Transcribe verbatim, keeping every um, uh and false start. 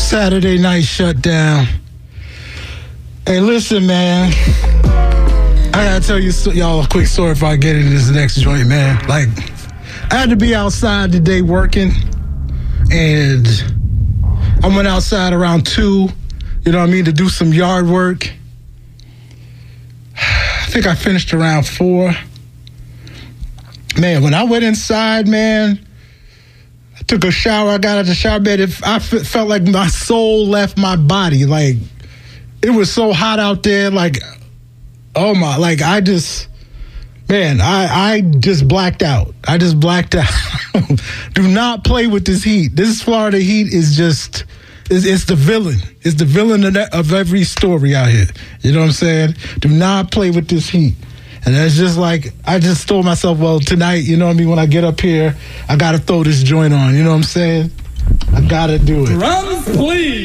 Saturday night shutdown. Hey, listen, man. I gotta tell you, y'all, a quick story before I get into this next joint, man. Like, I had to be outside today working, and I went outside around two, you know what I mean, to do some yard work. I think I finished around four. Man, when I went inside, man, I took a shower, I got out of the shower bed, it, I f- felt like my soul left my body. Like, it was so hot out there, like, oh my, like, I just, man, I, I just blacked out. I just blacked out. Do not play with this heat. This Florida heat is just, it's, it's the villain. It's the villain of, that, of every story out here. You know what I'm saying? Do not play with this heat. And it's just like, I just told myself, well, tonight, you know what I mean, when I get up here, I got to throw this joint on. You know what I'm saying? I got to do it. Drums, please.